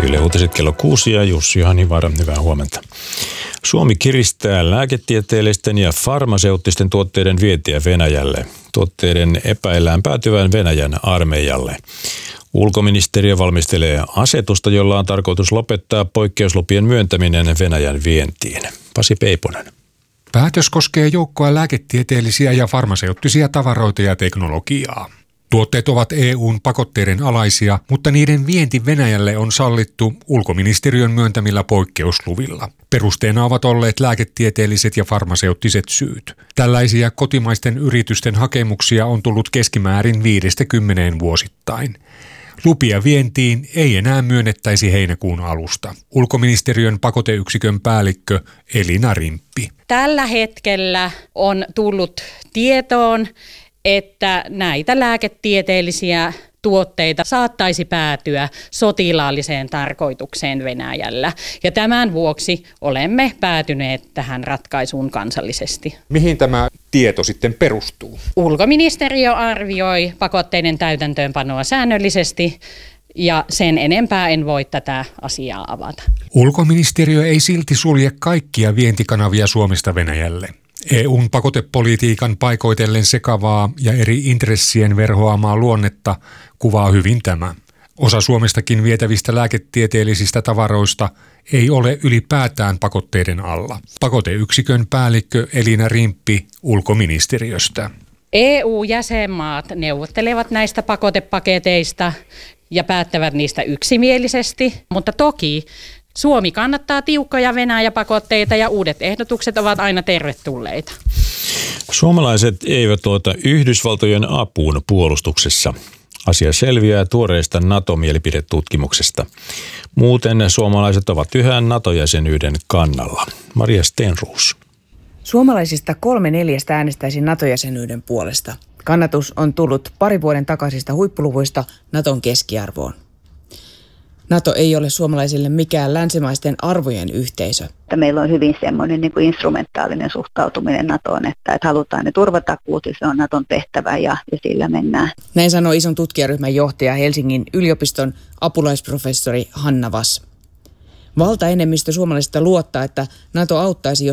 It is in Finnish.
Yle Uutiset kello 6 ja Jussi Hanivaara, hyvää huomenta. Suomi kiristää lääketieteellisten ja farmaseuttisten tuotteiden vientiä Venäjälle. Tuotteiden epäillään päätyvän Venäjän armeijalle. Ulkoministeriö valmistelee asetusta, jolla on tarkoitus lopettaa poikkeuslupien myöntäminen Venäjän vientiin. Pasi Peiponen. Päätös koskee joukkoa lääketieteellisiä ja farmaseuttisia tavaroita ja teknologiaa. Tuotteet ovat EU:n pakotteiden alaisia, mutta niiden vienti Venäjälle on sallittu ulkoministeriön myöntämillä poikkeusluvilla. Perusteena ovat olleet lääketieteelliset ja farmaseuttiset syyt. Tällaisia kotimaisten yritysten hakemuksia on tullut keskimäärin 5-10 vuosittain. Lupia vientiin ei enää myönnettäisi heinäkuun alusta. Ulkoministeriön pakoteyksikön päällikkö Elina Rimppi. Tällä hetkellä on tullut tietoon, että näitä lääketieteellisiä tuotteita saattaisi päätyä sotilaalliseen tarkoitukseen Venäjällä. Ja tämän vuoksi olemme päätyneet tähän ratkaisuun kansallisesti. Mihin tämä tieto sitten perustuu? Ulkoministeriö arvioi pakotteiden täytäntöönpanoa säännöllisesti ja sen enempää en voi tätä asiaa avata. Ulkoministeriö ei silti sulje kaikkia vientikanavia Suomesta Venäjälle. EU:n pakotepolitiikan paikoitellen sekavaa ja eri intressien verhoamaa luonnetta kuvaa hyvin tämä. Osa Suomestakin vietävistä lääketieteellisistä tavaroista ei ole ylipäätään pakotteiden alla. Pakoteyksikön päällikkö Elina Rimppi ulkoministeriöstä. EU-jäsenmaat neuvottelevat näistä pakotepaketeista ja päättävät niistä yksimielisesti, mutta toki Suomi kannattaa tiukkoja Venäjä-pakotteita ja uudet ehdotukset ovat aina tervetulleita. Suomalaiset eivät luota Yhdysvaltojen apuun puolustuksessa. Asia selviää tuoreesta NATO-mielipidetutkimuksesta. Muuten suomalaiset ovat yhä NATO-jäsenyyden kannalla. Maria Stenroos. Suomalaisista 3/4 äänestäisi NATO-jäsenyyden puolesta. Kannatus on tullut pari vuoden takaisista huippuluvuista NATOn keskiarvoon. NATO ei ole suomalaisille mikään länsimaisten arvojen yhteisö. Meillä on hyvin semmoinen instrumentaalinen suhtautuminen NATOon, että halutaan ne turvatakuut ja se on NATOn tehtävä ja sillä mennään. Näin sanoi ison tutkijaryhmän johtaja Helsingin yliopiston apulaisprofessori Hanna Vass. Valtaenemmistö suomalaisista luottaa, että NATO auttaisi, jos